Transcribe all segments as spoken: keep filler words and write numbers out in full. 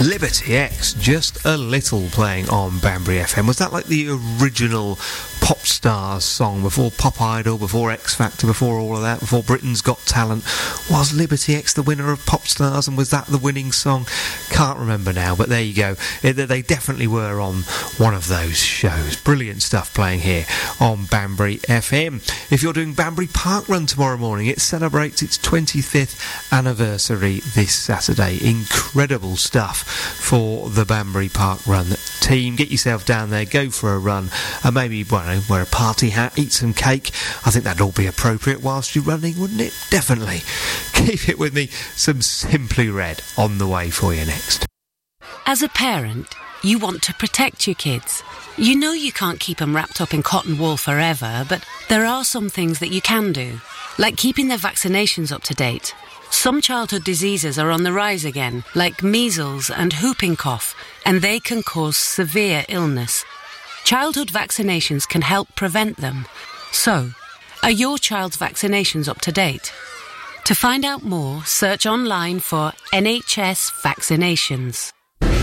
Liberty X, Just a Little, playing on Banbury F M. Was that like the original Pop Stars song before Pop Idol, before X Factor, before all of that, before Britain's Got Talent? Was Liberty X the winner of Pop Stars, and was that the winning song? Can't remember now, but there you go. It, they definitely were on one of those shows. Brilliant stuff playing here on Banbury F M. If you're doing Banbury Park Run tomorrow morning, it celebrates its twenty-fifth anniversary this Saturday. Incredible stuff for the Banbury Park Run team. Get yourself down there, go for a run, and maybe, well, wear a party hat, eat some cake. I think that'd all be appropriate whilst you're running, wouldn't it? Definitely. Keep it with me. Some Simply Red on the way for you next. As a parent, you want to protect your kids. You know you can't keep them wrapped up in cotton wool forever, but there are some things that you can do, like keeping their vaccinations up to date. Some childhood diseases are on the rise again, like measles and whooping cough, and they can cause severe illness. Childhood vaccinations can help prevent them. So, are your child's vaccinations up to date? To find out more, search online for N H S vaccinations.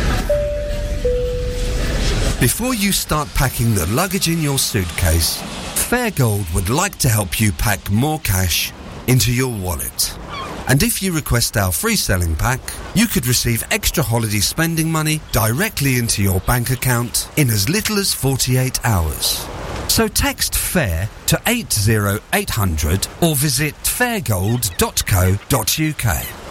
Before you start packing the luggage in your suitcase, Fairgold would like to help you pack more cash into your wallet. And if you request our free selling pack, you could receive extra holiday spending money directly into your bank account in as little as forty-eight hours. So text FAIR to eight zero eight hundred or visit fairgold dot co dot uk.